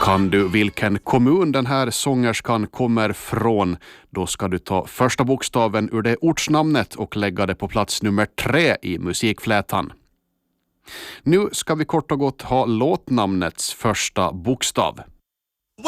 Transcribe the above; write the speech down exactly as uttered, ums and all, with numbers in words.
Kan du vilken kommun den här sångerskan kommer från? Då ska du ta första bokstaven ur det ortsnamnet och lägga det på plats nummer tre i musikflätan. Nu ska vi kort och gott ha låtnamnets första bokstav.